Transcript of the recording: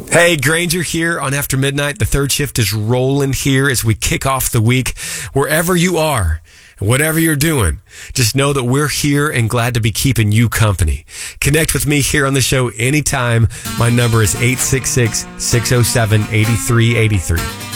Hey, Granger here on After Midnight. The third shift is rolling here as we kick off the week. Wherever you are, whatever you're doing, just know that we're here and glad to be keeping you company. Connect with me here on the show anytime. My number is 866-607-8383.